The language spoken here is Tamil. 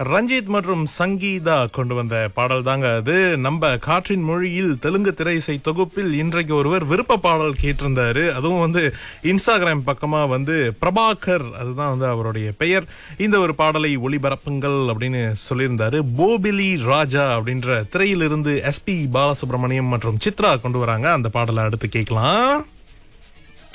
ரஞ்சித் மற்றும் சங்கீதா கொண்டு வந்த பாடல் தாங்க அது. நம்ம காற்றின் மொழியில் தெலுங்கு திரை இசை தொகுப்பில் இன்றைக்கு ஒருவர் விருப்ப பாடல் கேட்டிருந்தாரு. அதுவும் இன்ஸ்டாகிராம் பக்கமா பிரபாகர், அதுதான் அவருடைய பெயர். இந்த ஒரு பாடலை ஒளிபரப்புங்கள் அப்படின்னு சொல்லியிருந்தாரு. போபிலி ராஜா அப்படின்ற திரையிலிருந்து SP பாலசுப்ரமணியம் மற்றும் சித்ரா கொண்டு வராங்க. அந்த பாடலை அடுத்து கேட்கலாம்.